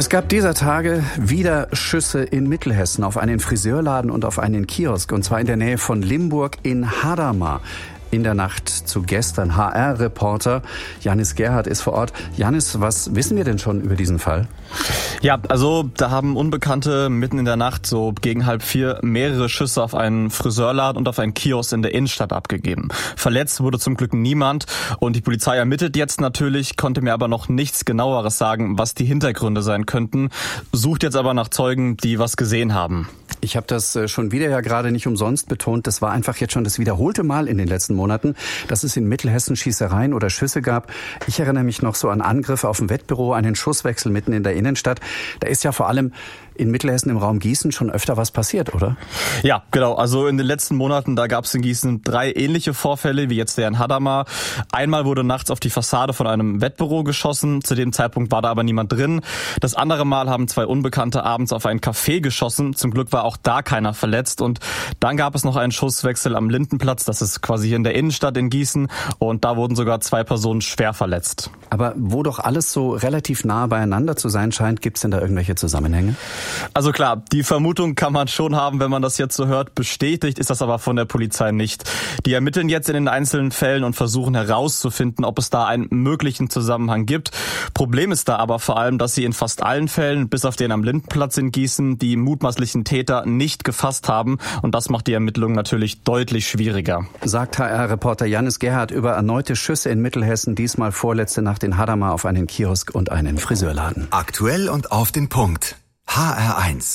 Es gab dieser Tage wieder Schüsse in Mittelhessen auf einen Friseurladen und auf einen Kiosk, und zwar in der Nähe von Limburg in Hadamar. In der Nacht zu gestern. HR-Reporter Janis Gerhardt ist vor Ort. Janis, was wissen wir denn schon über diesen Fall? Ja, also da haben Unbekannte mitten in der Nacht, so gegen 3:30, mehrere Schüsse auf einen Friseurladen und auf einen Kiosk in der Innenstadt abgegeben. Verletzt wurde zum Glück niemand und die Polizei ermittelt jetzt natürlich, konnte mir aber noch nichts Genaueres sagen, was die Hintergründe sein könnten. Sucht jetzt aber nach Zeugen, die was gesehen haben. Ich habe das schon wieder ja gerade nicht umsonst betont. Das war einfach jetzt schon das wiederholte Mal in den letzten Monaten, dass es in Mittelhessen Schießereien oder Schüsse gab. Ich erinnere mich noch so an Angriffe auf ein Wettbüro, einen Schusswechsel mitten in der Innenstadt. Da ist ja vor allem in Mittelhessen im Raum Gießen schon öfter was passiert, oder? Ja, genau. Also in den letzten Monaten, da gab es in Gießen 3 ähnliche Vorfälle, wie jetzt der in Hadamar. Einmal wurde nachts auf die Fassade von einem Wettbüro geschossen. Zu dem Zeitpunkt war da aber niemand drin. Das andere Mal haben 2 Unbekannte abends auf ein Café geschossen. Zum Glück war auch da keiner verletzt. Und dann gab es noch einen Schusswechsel am Lindenplatz. Das ist quasi hier in der Innenstadt in Gießen. Und da wurden sogar 2 Personen schwer verletzt. Aber wo doch alles so relativ nah beieinander zu sein scheint, gibt es denn da irgendwelche Zusammenhänge? Also klar, die Vermutung kann man schon haben, wenn man das jetzt so hört. Bestätigt ist das aber von der Polizei nicht. Die ermitteln jetzt in den einzelnen Fällen und versuchen herauszufinden, ob es da einen möglichen Zusammenhang gibt. Problem ist da aber vor allem, dass sie in fast allen Fällen, bis auf den am Lindenplatz in Gießen, die mutmaßlichen Täter nicht gefasst haben. Und das macht die Ermittlungen natürlich deutlich schwieriger. Sagt HR-Reporter Janis Gerhardt über erneute Schüsse in Mittelhessen, diesmal vorletzte Nacht in Hadamar auf einen Kiosk und einen Friseurladen. Aktuell und auf den Punkt. HR1.